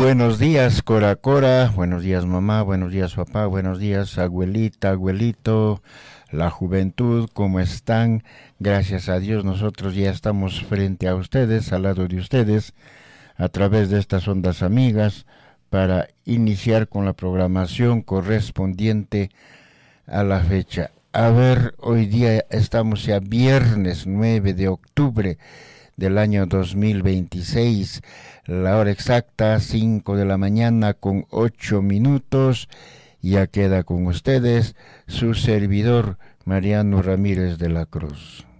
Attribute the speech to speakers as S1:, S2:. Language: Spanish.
S1: Buenos días, Cora Cora, buenos días mamá, buenos días papá, buenos días abuelita, abuelito, la juventud, ¿cómo están? Gracias a Dios nosotros ya estamos frente a ustedes, al lado de ustedes, a través de estas ondas amigas, para iniciar con la programación correspondiente a la fecha. A ver, hoy día estamos ya viernes 9 de octubre del año 2026, la hora exacta 5 de la mañana con 8 minutos, ya queda con ustedes su servidor Mariano Ramírez de la Cruz.